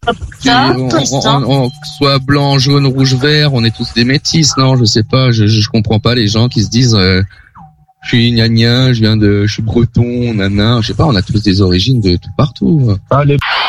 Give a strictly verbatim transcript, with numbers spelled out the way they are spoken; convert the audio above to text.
Ça, on, on, on, soit blanc, jaune, rouge, vert, on est tous des métis, non? Je sais pas, je, je, je comprends pas les gens qui se disent, euh, je suis gna gna, je viens de, je suis breton, nana, je sais pas, on a tous des origines de tout partout. Ah, les